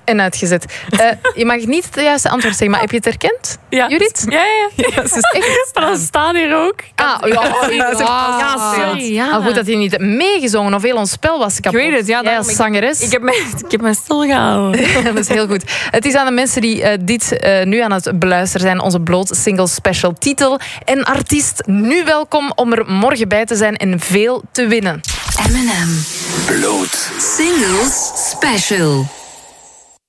En uitgezet. Je mag niet het juiste antwoord zeggen, maar heb je het herkend? Ja. Judith? Ja. Ze is echt Maar dat staat hier ook. sorry. Ja. Al goed dat hij niet meegezongen of heel ons spel was kapot. Ik weet het, ja. Jij als zangeres. Ik heb mij stilgehouden. Dat is heel goed. Het is aan de mensen die dit nu aan het beluisteren zijn. Onze Bloot Single Special titel. En artiest, nu welkom om er morgen bij te zijn en veel te winnen. M&M Bloot Singles Special.